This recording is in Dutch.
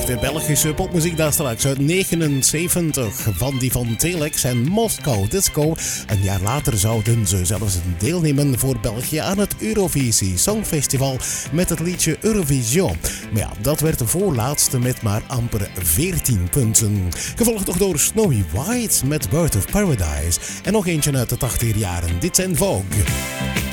De Belgische popmuziek daar straks uit 79 van die van Telex en Moscow Disco. Een jaar later zouden ze zelfs deelnemen voor België aan het Eurovisie Songfestival met het liedje Eurovision. Maar ja, dat werd de voorlaatste met maar amper 14 punten. Gevolgd nog door Snowy White met Bird of Paradise en nog eentje uit de 80er jaren. Dit zijn Vogue.